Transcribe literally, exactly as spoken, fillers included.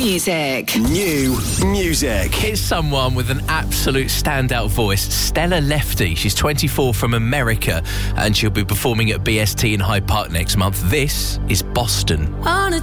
music. New music. Here's someone with an absolute standout voice, Stella Lefty. She's twenty-four, from America, and she'll be performing at B S T in Hyde Park next month. This is Boston. On a